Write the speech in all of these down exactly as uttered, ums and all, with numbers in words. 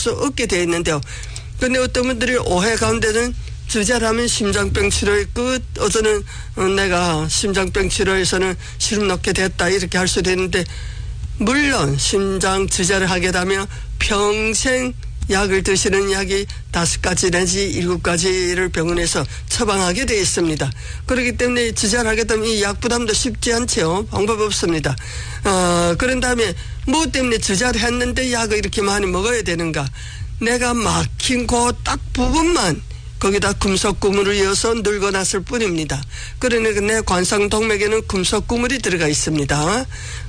수 없게 되어 있는데요. 그런데 어떤 분들이 오해 가운데는 주자를 하면 심장병 치료의 끝, 어제는 내가 심장병 치료에서는 시름 넣게 됐다 이렇게 할 수도 있는데, 물론 심장 주자를 하게 되면 평생 약을 드시는 약이 다섯 가지 내지 일곱 가지를 병원에서 처방하게 되어 있습니다. 그렇기 때문에 주자를 하게 되면 이 약 부담도 쉽지 않죠. 방법 없습니다. 어, 그런 다음에 뭐 때문에 주자를 했는데 약을 이렇게 많이 먹어야 되는가? 내가 막힌 그 딱 부분만 거기다 금속 구물을 이어서 늙어놨을 뿐입니다. 그러니까 내 관상동맥에는 금속 구물이 들어가 있습니다.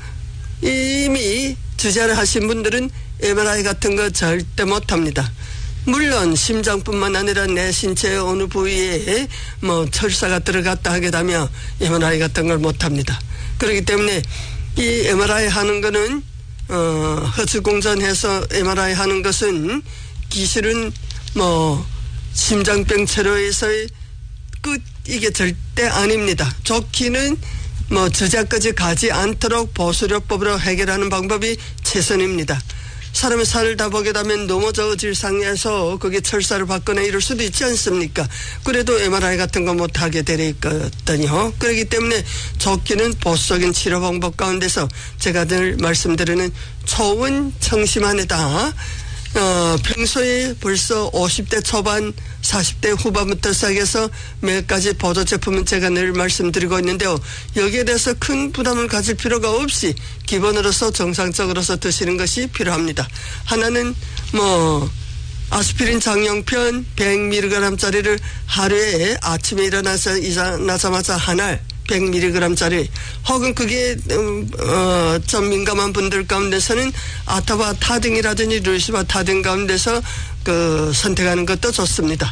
이미 주자를 하신 분들은 엠알아이 같은 거 절대 못합니다. 물론 심장뿐만 아니라 내 신체의 어느 부위에 뭐 철사가 들어갔다 하게 되면 엠알아이 같은 걸 못합니다. 그렇기 때문에 이 엠알아이 하는 거는 어, 허수공전해서 엠알아이 하는 것은 기술은 뭐 심장병 치료에서의 끝, 이게 절대 아닙니다. 좋기는 뭐 주자까지 가지 않도록 보수료법으로 해결하는 방법이 최선입니다. 사람이 살다 보게 되면 넘어져 질상에서 거기에 철사를 받거나 이럴 수도 있지 않습니까? 그래도 엠알아이 같은 거 못하게 되거든요. 그렇기 때문에 좋기는 보수적인 치료 방법 가운데서 제가 늘 말씀드리는 초운 청심환에다 어, 평소에 벌써 오십 대 초반, 사십 대 후반부터 시작해서 몇 가지 보조 제품은 제가 늘 말씀드리고 있는데요. 여기에 대해서 큰 부담을 가질 필요가 없이 기본으로서 정상적으로서 드시는 것이 필요합니다. 하나는 뭐 아스피린 장용편 백 밀리그램짜리를 하루에 아침에 일어나서 일어나자마자 한 알 백 밀리그램짜리, 혹은 그게 음, 어, 좀 민감한 분들 가운데서는 아타바타딘이라든지 루시바타딘 가운데서 그 선택하는 것도 좋습니다.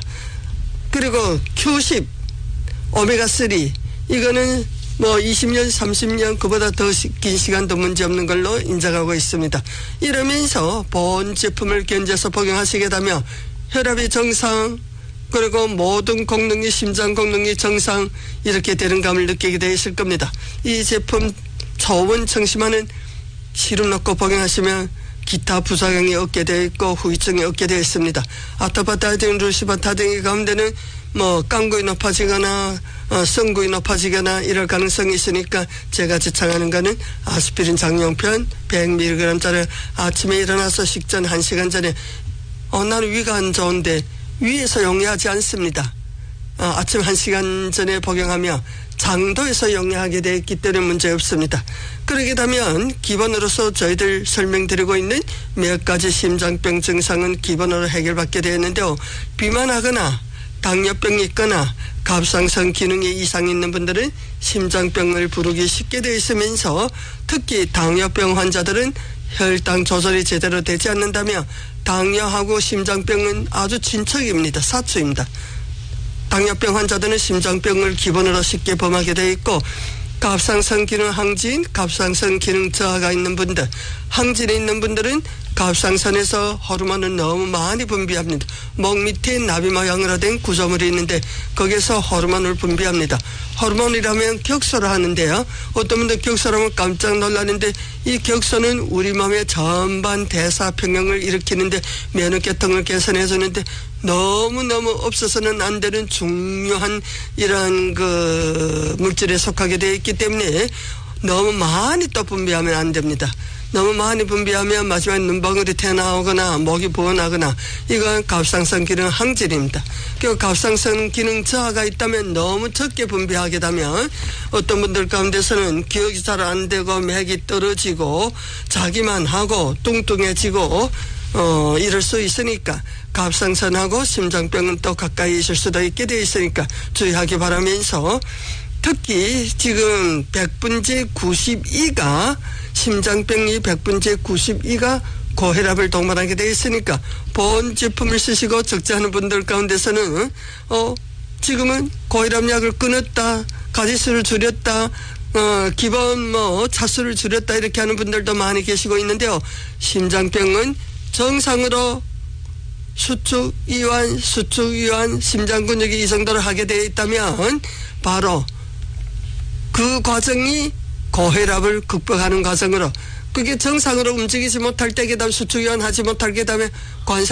그리고 큐 십 오메가삼 이거는 뭐 이십 년 삼십 년 그보다 더 긴 시간도 문제없는 걸로 인정하고 있습니다. 이러면서 본 제품을 견제해서 복용하시게 되면 혈압이 정상, 그리고 모든功能이 심장功能이 정상 이렇게 되는 감을 느끼게 되어 있을 겁니다. 이 제품 초운 청심환은 시름 넣고 복용하시면 기타 부작용이 없게 되어 있고 후유증이 없게 되어 있습니다. 아타바타딘, 루시바타딘 가운데는 뭐 깡구이 높아지거나 어, 성구이 높아지거나 이럴 가능성이 있으니까 제가 지창하는 거는 아스피린 장용편 백 밀리그램짜리 아침에 일어나서 식전 한 시간 전에 어, 나는 위가 안 좋은데 위에서 용이하지 않습니다. 어, 아침 한 시간 전에 복용하며 장도에서 용이하게 되어 있기 때문에 문제 없습니다. 그러게 되면 기본으로서 저희들 설명드리고 있는 몇 가지 심장병 증상은 기본으로 해결받게 되어 있는데요. 비만하거나 당뇨병이 있거나 갑상선 기능에 이상이 있는 분들은 심장병을 부르기 쉽게 되어 있으면서 특히 당뇨병 환자들은 혈당 조절이 제대로 되지 않는다며 당뇨하고 심장병은 아주 친척입니다. 사투입니다. 당뇨병 환자들은 심장병을 기본으로 쉽게 범하게 되어 있고, 갑상선 기능 항진, 갑상선 기능 저하가 있는 분들, 항진에 있는 분들은 갑상선에서 호르몬을 너무 많이 분비합니다. 목 밑에 나비 모양으로 된 구조물이 있는데 거기에서 호르몬을 분비합니다. 호르몬이라면 격소를 하는데요. 어떤 분들 격소하면 깜짝 놀라는데 이 격소는 우리 몸의 전반 대사 평형을 일으키는데 면역계통을 개선해 주는데 너무너무 없어서는 안 되는 중요한 이런 그 물질에 속하게 되어 있기 때문에 너무 많이 또 분비하면 안 됩니다. 너무 많이 분비하면 마지막에 눈방울이 튀어나오거나 목이 부어나거나 이건 갑상선 기능 항진입니다. 그 갑상선 기능 저하가 있다면 너무 적게 분비하게 되면 어떤 분들 가운데서는 기억이 잘 안 되고 맥이 떨어지고 자기만 하고 뚱뚱해지고 어 이럴 수 있으니까 갑상선하고 심장병은 또 가까이 있을 수도 있게 되어 있으니까 주의하기 바라면서 특히 지금 백분제 구십이가 심장병이 백분제 구십이가 고혈압을 동반하게 되어 있으니까 본 제품을 쓰시고 적재하는 분들 가운데서는 어 지금은 고혈압 약을 끊었다, 가지수를 줄였다, 어 기본 뭐 차수를 줄였다 이렇게 하는 분들도 많이 계시고 있는데요. 심장병은 정상으로 수축 이완, 수축 이완, 심장 근육이 이 정도로 하게 되어 있다면 바로 그 과정이 고혈압을 극복하는 과정으로, 그게 정상으로 움직이지 못할 때게 되면 수축 이완하지 못할 게 되면 관상